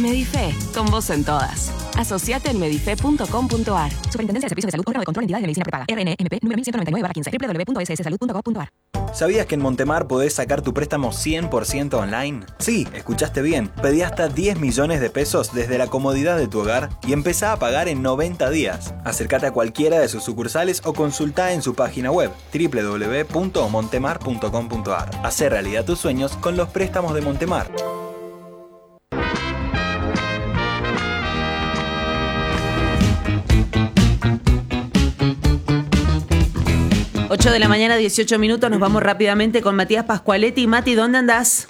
Medife, con vos en todas. Asociate en medife.com.ar. Superintendencia de Servicios de Salud, órgano de control, entidades de medicina prepaga. RNMP, número 1199/15, www.sssalud.gov.ar. ¿Sabías que en Montemar podés sacar tu préstamo 100% online? Sí, escuchaste bien. Pedí hasta 10 millones de pesos desde la comodidad de tu hogar y empezá a pagar en 90 días. Acércate a cualquiera de sus sucursales o consultá en su página web www.montemar.com.ar. Hacé realidad tus sueños con los préstamos de Montemar. Ocho de la mañana, 18 minutos, nos vamos rápidamente con Matías Pascualetti. Mati, ¿dónde andás?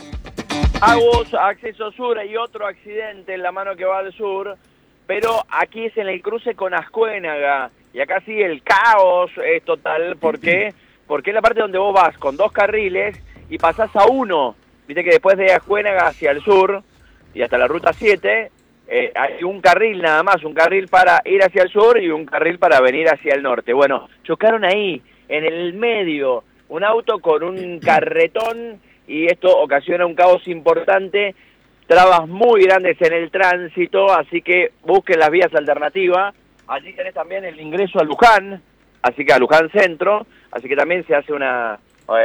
Agus, acceso sur, hay otro accidente en la mano que va al sur, pero aquí es en el cruce con Ascuénaga, y acá sí el caos es total. ¿Por qué? Porque es la parte donde vos vas con 2 carriles y pasás a uno. Viste que después de Ascuénaga hacia el sur y hasta la ruta 7, hay un carril nada más, un carril para ir hacia el sur y un carril para venir hacia el norte. Bueno, chocaron ahí, en el medio, un auto con un carretón, y esto ocasiona un caos importante, trabas muy grandes en el tránsito, así que busquen las vías alternativas. Allí tenés también el ingreso a Luján, así que a Luján Centro, así que también se hace una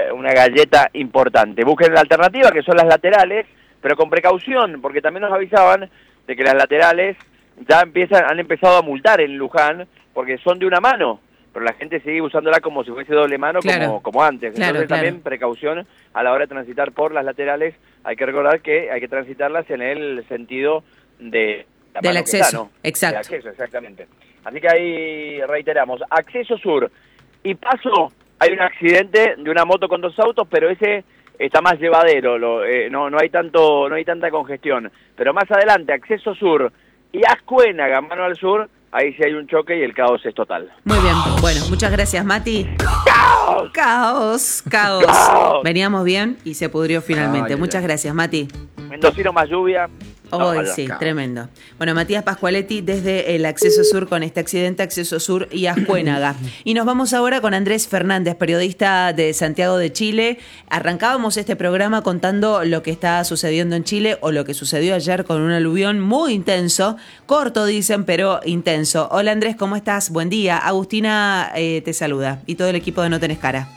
galleta importante. Busquen la alternativa, que son las laterales, pero con precaución, porque también nos avisaban de que las laterales ya han empezado a multar en Luján, porque son de una mano, pero la gente sigue usándola como si fuese doble mano, claro, como antes. Claro, entonces también precaución a la hora de transitar por las laterales. Hay que recordar que hay que transitarlas en el sentido de la del mano acceso, que está, ¿no? exacto. De acceso, exactamente. Así que ahí reiteramos, acceso sur y paso. Hay un accidente de una moto con 2 autos, pero ese está más llevadero, no hay tanta congestión. Pero más adelante, acceso sur y Ascuénaga, mano al sur, ahí sí hay un choque y el caos es total. Muy bien, bueno, muchas gracias, Mati. ¡Caos! Caos, caos. ¡Caos! Veníamos bien y se pudrió finalmente. Ay, Muchas gracias, Mati. Mendocino más lluvia. Hoy sí, tremendo. Bueno, Matías Pascualetti desde el acceso sur con este accidente, acceso sur y Ascuénaga. Y nos vamos ahora con Andrés Fernández, periodista de Santiago de Chile. Arrancábamos este programa contando lo que está sucediendo en Chile, o lo que sucedió ayer con un aluvión muy intenso, corto dicen, pero intenso. Hola Andrés, ¿cómo estás? Buen día. Agustina te saluda y todo el equipo de No Tenés Cara.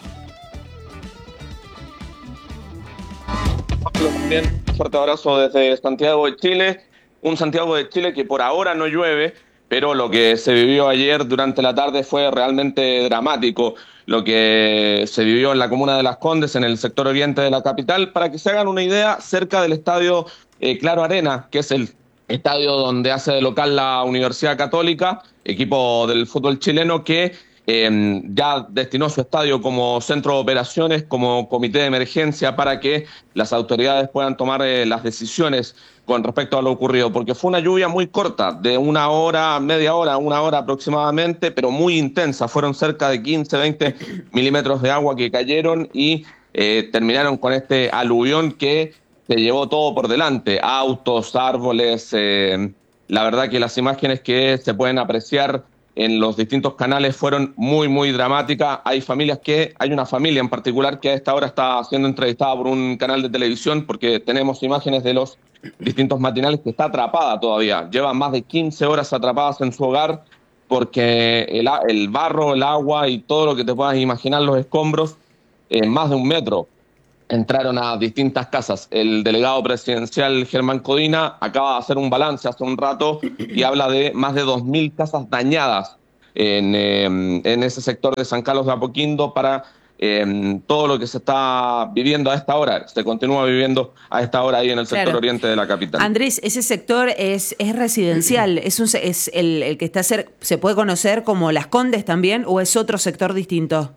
Bien, fuerte abrazo desde Santiago de Chile, un Santiago de Chile que por ahora no llueve, pero lo que se vivió ayer durante la tarde fue realmente dramático, lo que se vivió en la comuna de Las Condes, en el sector oriente de la capital. Para que se hagan una idea, cerca del estadio Claro Arena, que es el estadio donde hace de local la Universidad Católica, equipo del fútbol chileno que ya destinó su estadio como centro de operaciones, como comité de emergencia, para que las autoridades puedan tomar las decisiones con respecto a lo ocurrido, porque fue una lluvia muy corta, de 1 hora, media hora, 1 hora aproximadamente, pero muy intensa. Fueron cerca de 15, 20 milímetros de agua que cayeron y terminaron con este aluvión que se llevó todo por delante, autos, árboles. La verdad que las imágenes que se pueden apreciar en los distintos canales fueron muy, muy dramáticas. Hay una familia en particular que a esta hora está siendo entrevistada por un canal de televisión, porque tenemos imágenes de los distintos matinales, que está atrapada todavía. Lleva más de 15 horas atrapadas en su hogar, porque el barro, el agua y todo lo que te puedas imaginar, los escombros, más de 1 metro, entraron a distintas casas. El delegado presidencial Germán Codina acaba de hacer un balance hace un rato y habla de más de 2.000 casas dañadas en ese sector de San Carlos de Apoquindo para todo lo que se está viviendo a esta hora. Se continúa viviendo a esta hora ahí en el sector oriente de la capital. Andrés, ese sector es residencial, es el que está cerca, ¿se puede conocer como Las Condes también, o es otro sector distinto?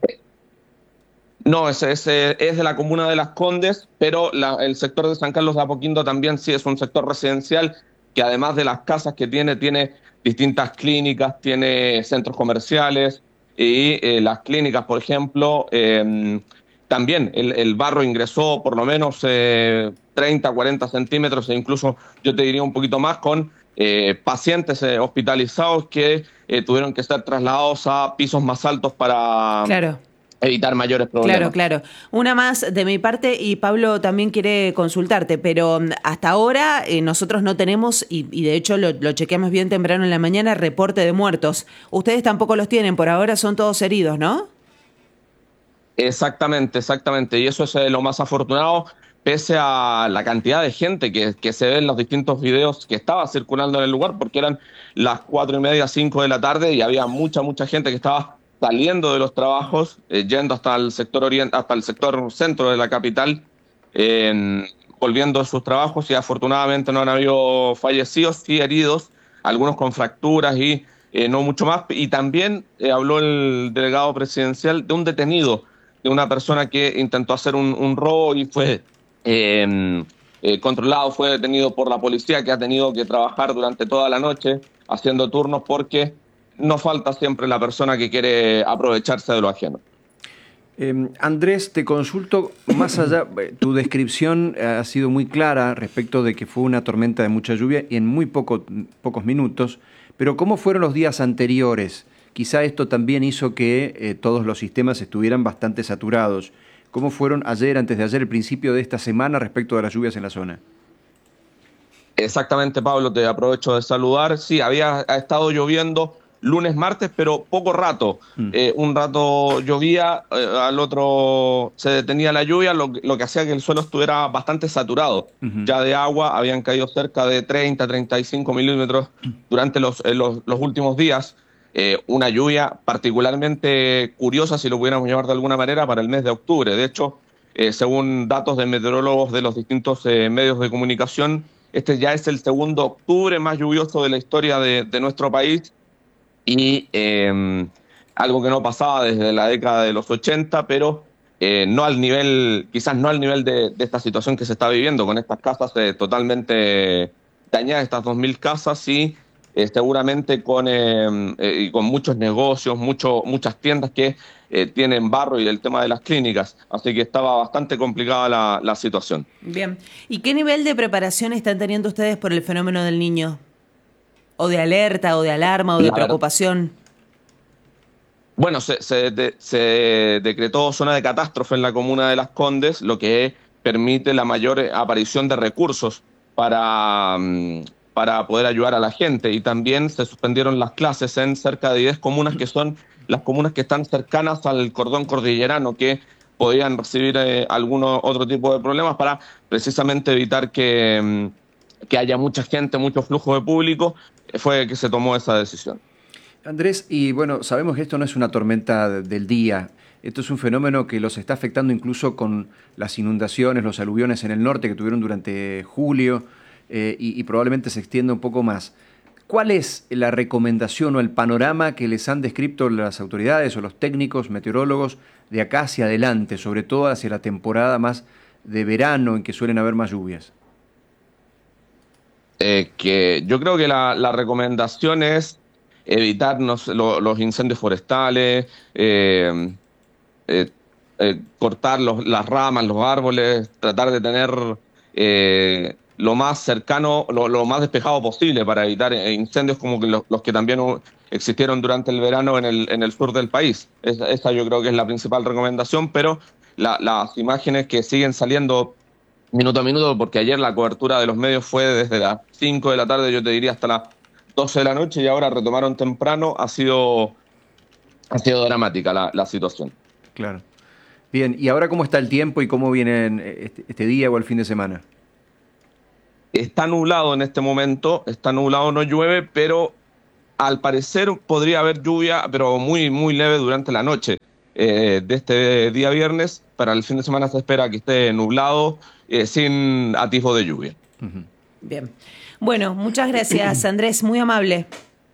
No, es de la comuna de Las Condes, pero el sector de San Carlos de Apoquindo también sí es un sector residencial, que además de las casas que tiene distintas clínicas, tiene centros comerciales, y las clínicas, por ejemplo, también el barro ingresó por lo menos 30, 40 centímetros, e incluso yo te diría un poquito más, con pacientes hospitalizados que tuvieron que ser trasladados a pisos más altos para evitar mayores problemas. Claro. Una más de mi parte, y Pablo también quiere consultarte, pero hasta ahora nosotros no tenemos, y de hecho lo chequeamos bien temprano en la mañana, reporte de muertos. Ustedes tampoco los tienen, por ahora son todos heridos, ¿no? Exactamente, y eso es lo más afortunado, pese a la cantidad de gente que se ve en los distintos videos que estaba circulando en el lugar, porque eran las 4:30, 5 de la tarde, y había mucha gente que estaba saliendo de los trabajos, yendo hasta el sector hasta el sector centro de la capital, volviendo a sus trabajos, y afortunadamente no han habido fallecidos, sí heridos, algunos con fracturas y no mucho más. Y también habló el delegado presidencial de un detenido, de una persona que intentó hacer un robo y fue controlado, fue detenido por la policía, que ha tenido que trabajar durante toda la noche haciendo turnos, porque no falta siempre la persona que quiere aprovecharse de lo ajeno. Andrés, te consulto más allá, tu descripción ha sido muy clara respecto de que fue una tormenta de mucha lluvia y en muy pocos minutos, pero ¿cómo fueron los días anteriores? Quizá esto también hizo que todos los sistemas estuvieran bastante saturados. ¿Cómo fueron ayer, antes de ayer, el principio de esta semana respecto de las lluvias en la zona? Exactamente, Pablo, te aprovecho de saludar. Sí, ha estado lloviendo lunes, martes, pero poco rato. Un rato llovía, al otro se detenía la lluvia, lo que hacía que el suelo estuviera bastante saturado. Ya de agua habían caído cerca de 30-35 milímetros durante los últimos días. Una lluvia particularmente curiosa, si lo pudiéramos llamar de alguna manera, para el mes de octubre. De hecho, según datos de meteorólogos de los distintos medios de comunicación, este ya es el segundo octubre más lluvioso de la historia de nuestro país, y algo que no pasaba desde la década de los 80, pero no al nivel, quizás no al nivel de esta situación que se está viviendo, con estas casas totalmente dañadas, estas 2.000 casas, y seguramente con muchos negocios, muchas tiendas que tienen barro, y el tema de las clínicas, así que estaba bastante complicada la situación. Bien, ¿y qué nivel de preparación están teniendo ustedes por el fenómeno del Niño? ¿O de alerta, o de alarma, o de preocupación? Bueno, se decretó zona de catástrofe en la comuna de Las Condes, lo que permite la mayor aparición de recursos para poder ayudar a la gente, y también se suspendieron las clases en cerca de 10 comunas, que son las comunas que están cercanas al cordón cordillerano, que podían recibir algún otro tipo de problemas, para precisamente evitar que haya mucha gente, mucho flujo de público. Fue que se tomó esa decisión. Andrés, y bueno, sabemos que esto no es una tormenta del día, esto es un fenómeno que los está afectando incluso con las inundaciones, los aluviones en el norte que tuvieron durante julio, y probablemente se extienda un poco más. ¿Cuál es la recomendación o el panorama que les han descrito las autoridades o los técnicos meteorólogos de acá hacia adelante, sobre todo hacia la temporada más de verano, en que suelen haber más lluvias? Que yo creo que la recomendación es evitar los incendios forestales, cortar las ramas, los árboles, tratar de tener lo más cercano, lo más despejado posible, para evitar incendios como los que también existieron durante el verano en el sur del país. Esa yo creo que es la principal recomendación, pero las imágenes que siguen saliendo minuto a minuto, porque ayer la cobertura de los medios fue desde las 5 de la tarde, yo te diría, hasta las 12 de la noche, y ahora retomaron temprano, ha sido dramática la situación. Claro. Bien, ¿y ahora cómo está el tiempo y cómo viene este día o el fin de semana? Está nublado en este momento, no llueve, pero al parecer podría haber lluvia, pero muy, muy leve durante la noche de este día viernes. Para el fin de semana se espera que esté nublado, sin atisbo de lluvia. Bien. Bueno, muchas gracias, Andrés, muy amable.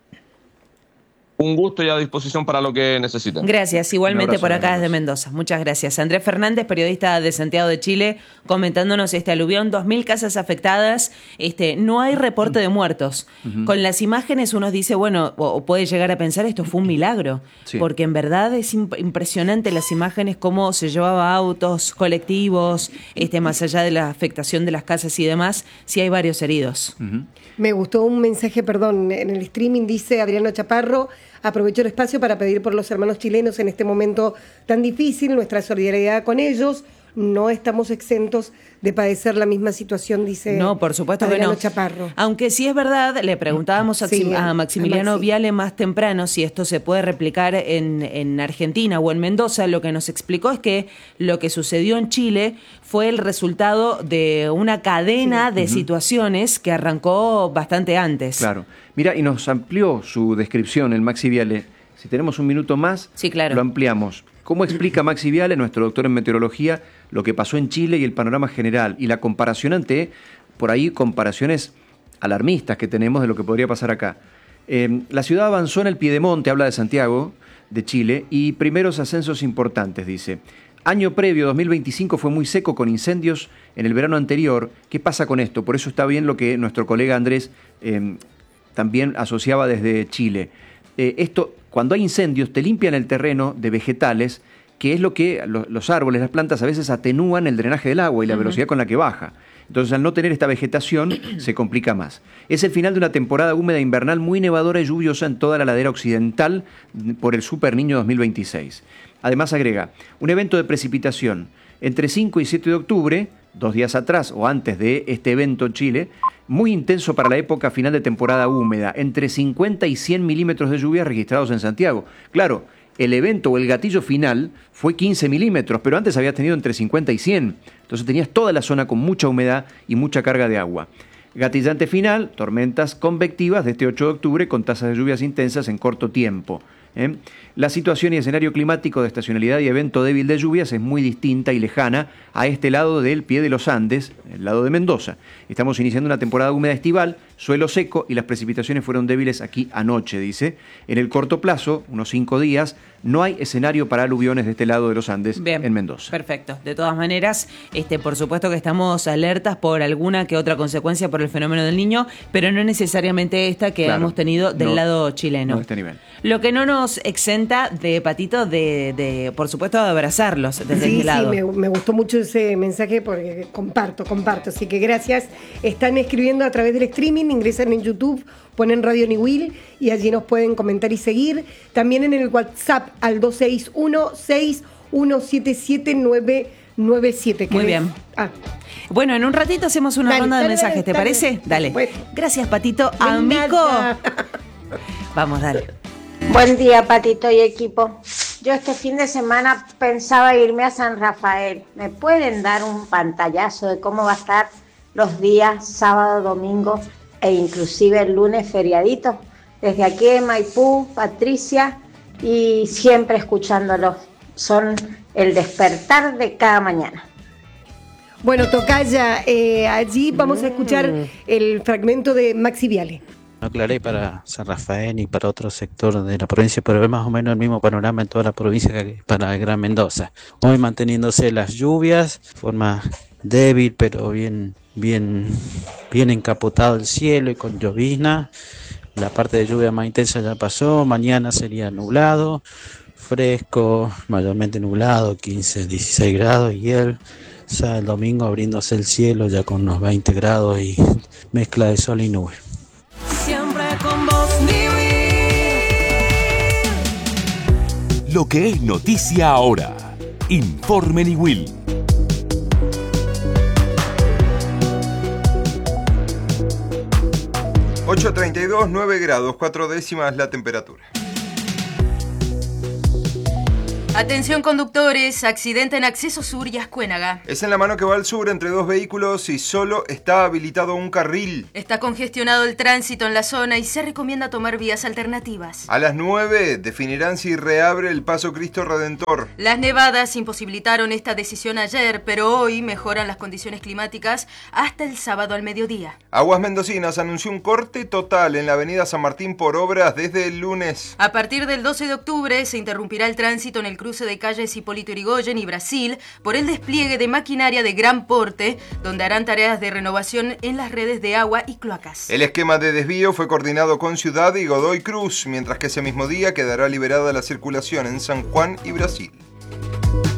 Un gusto y a disposición para lo que necesiten. Gracias, igualmente por acá desde Mendoza. Muchas gracias. Andrés Fernández, periodista de Santiago de Chile, comentándonos este aluvión, 2.000 casas afectadas, no hay reporte de muertos. Con las imágenes uno dice, bueno, o puede llegar a pensar, esto fue un milagro, sí, porque en verdad es impresionante las imágenes, cómo se llevaba autos, colectivos, más allá de la afectación de las casas y demás, sí hay varios heridos. Me gustó un mensaje, perdón, en el streaming dice Adriano Chaparro: Aprovecho el espacio para pedir por los hermanos chilenos en este momento tan difícil, nuestra solidaridad con ellos. No estamos exentos de padecer la misma situación, dice No, por supuesto que Adriano no. Chaparro. Aunque sí es verdad, le preguntábamos a Maximiliano Viale más temprano si esto se puede replicar en Argentina o en Mendoza. Lo que nos explicó es que lo que sucedió en Chile fue el resultado de una cadena de situaciones que arrancó bastante antes. Claro. Mira, y nos amplió su descripción el Maxi Viale. Si tenemos un minuto más, sí, claro, lo ampliamos. ¿Cómo explica Maxi Viale, nuestro doctor en meteorología, lo que pasó en Chile y el panorama general? Y la comparación ante, por ahí, comparaciones alarmistas que tenemos de lo que podría pasar acá. La ciudad avanzó en el piedemonte, habla de Santiago, de Chile, y primeros ascensos importantes, dice. Año previo, 2025, fue muy seco con incendios en el verano anterior. ¿Qué pasa con esto? Por eso está bien lo que nuestro colega Andrés también asociaba desde Chile. Esto, cuando hay incendios, te limpian el terreno de vegetales, que es lo que los árboles, las plantas a veces atenúan el drenaje del agua y la velocidad con la que baja. Entonces, al no tener esta vegetación, se complica más. Es el final de una temporada húmeda invernal muy nevadora y lluviosa en toda la ladera occidental por el Super Niño 2026. Además, agrega, un evento de precipitación entre 5 y 7 de octubre, 2 días atrás o antes de este evento en Chile, muy intenso para la época final de temporada húmeda, entre 50 y 100 milímetros de lluvia registrados en Santiago. Claro, el evento o el gatillo final fue 15 milímetros, pero antes había tenido entre 50 y 100. Entonces tenías toda la zona con mucha humedad y mucha carga de agua. Gatillante final, tormentas convectivas de este 8 de octubre con tasas de lluvias intensas en corto tiempo. La situación y escenario climático de estacionalidad y evento débil de lluvias es muy distinta y lejana a este lado del pie de los Andes, el lado de Mendoza. Estamos iniciando una temporada húmeda estival, suelo seco y las precipitaciones fueron débiles aquí anoche, dice. En el corto plazo, unos 5 días, no hay escenario para aluviones de este lado de los Andes. Bien, en Mendoza. Perfecto. De todas maneras, por supuesto que estamos alertas por alguna que otra consecuencia por el fenómeno del Niño, pero no necesariamente esta que hemos tenido del lado chileno. No de este nivel. Lo que no nos exenta de, Patito, por supuesto, de abrazarlos desde este lado. Sí, me gustó mucho ese mensaje porque comparto. Así que gracias. Están escribiendo a través del streaming, ingresan en YouTube, ponen Radio Niwil y allí nos pueden comentar y seguir. También en el WhatsApp al 261-6177-997. Muy bien. Bueno, en un ratito hacemos una ronda de mensajes, ¿te parece? Dale. Bueno. Gracias, Patito. Amigo. Vamos, dale. Buen día, Patito y equipo. Yo este fin de semana pensaba irme a San Rafael. ¿Me pueden dar un pantallazo de cómo va a estar los días sábado, domingo e inclusive el lunes feriadito? Desde aquí de Maipú, Patricia, y siempre escuchándolos. Son el despertar de cada mañana. Bueno, tocaya, allí vamos a escuchar el fragmento de Maxi Viale. No aclaré para San Rafael ni para otro sector de la provincia, pero es más o menos el mismo panorama en toda la provincia que para el Gran Mendoza. Hoy manteniéndose las lluvias, de forma débil, pero bien encapotado el cielo y con llovizna. La parte de lluvia más intensa ya pasó, mañana sería nublado, fresco, mayormente nublado, 15, 16 grados, y el domingo abriéndose el cielo ya con unos 20 grados y mezcla de sol y nube. Siempre con vos, Lo que es noticia ahora. Informe Niwil. ...8:32, 9 grados, 4 décimas la temperatura. Atención conductores, accidente en Acceso Sur y Ascuénaga. Es en la mano que va al sur entre dos vehículos y solo está habilitado un carril. Está congestionado el tránsito en la zona y se recomienda tomar vías alternativas. A las 9 definirán si reabre el paso Cristo Redentor. Las nevadas imposibilitaron esta decisión ayer, pero hoy mejoran las condiciones climáticas hasta el sábado al mediodía. Aguas Mendocinas anunció un corte total en la avenida San Martín por obras desde el lunes. A partir del 12 de octubre se interrumpirá el tránsito en el cruce de calles Hipólito Yrigoyen y Brasil por el despliegue de maquinaria de gran porte, donde harán tareas de renovación en las redes de agua y cloacas. El esquema de desvío fue coordinado con Ciudad y Godoy Cruz, mientras que ese mismo día quedará liberada la circulación en San Juan y Brasil.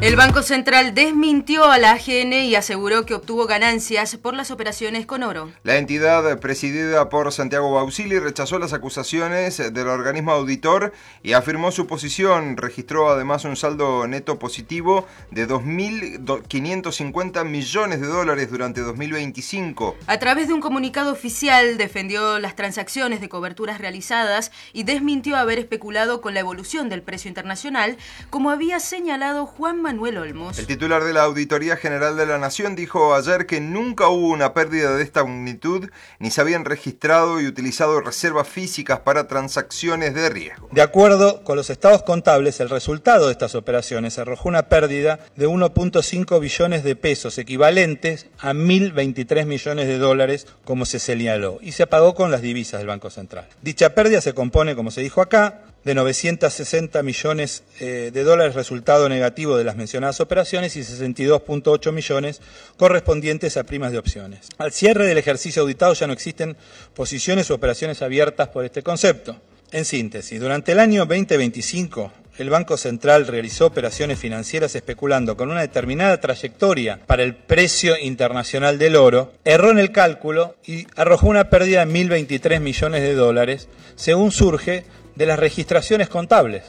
El Banco Central desmintió a la AGN y aseguró que obtuvo ganancias por las operaciones con oro. La entidad presidida por Santiago Bausili rechazó las acusaciones del organismo auditor y afirmó su posición. Registró además un saldo neto positivo de 2.550 millones de dólares durante 2025. A través de un comunicado oficial defendió las transacciones de coberturas realizadas y desmintió haber especulado con la evolución del precio internacional, como había señalado Juan Manuel Olmos. El titular de la Auditoría General de la Nación dijo ayer que nunca hubo una pérdida de esta magnitud, ni se habían registrado y utilizado reservas físicas para transacciones de riesgo. De acuerdo con los estados contables, el resultado de estas operaciones arrojó una pérdida de 1.5 billones de pesos, equivalentes a 1.023 millones de dólares, como se señaló, y se pagó con las divisas del Banco Central. Dicha pérdida se compone, como se dijo acá, de 960 millones de dólares resultado negativo de las mencionadas operaciones y 62.8 millones correspondientes a primas de opciones. Al cierre del ejercicio auditado ya no existen posiciones u operaciones abiertas por este concepto. En síntesis, durante el año 2025, el Banco Central realizó operaciones financieras especulando con una determinada trayectoria para el precio internacional del oro, erró en el cálculo y arrojó una pérdida de 1.023 millones de dólares, según surge de las registraciones contables.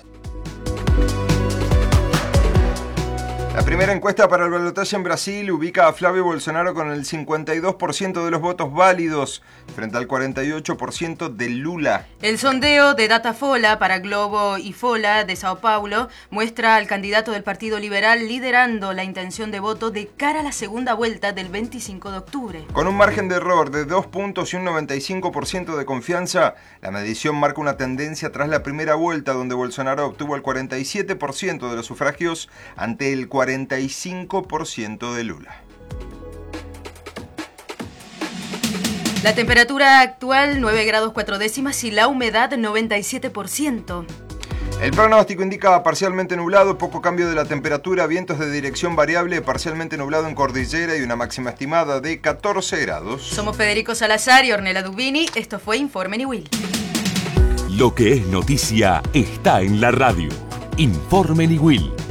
La primera encuesta para el balotaje en Brasil ubica a Flávio Bolsonaro con el 52% de los votos válidos frente al 48% de Lula. El sondeo de Datafolha para Globo y Folha de Sao Paulo muestra al candidato del Partido Liberal liderando la intención de voto de cara a la segunda vuelta del 25 de octubre. Con un margen de error de 2 puntos y un 95% de confianza, la medición marca una tendencia tras la primera vuelta donde Bolsonaro obtuvo el 47% de los sufragios ante el 45% de Lula. La temperatura actual 9 grados 4 décimas y la humedad 97%. El pronóstico indica parcialmente nublado, poco cambio de la temperatura, vientos de dirección variable, parcialmente nublado en cordillera y una máxima estimada de 14 grados. Somos Federico Salazar y Ornella Dubini. Esto fue Informe Niwil. Lo que es noticia está en la radio. Informe Niwil.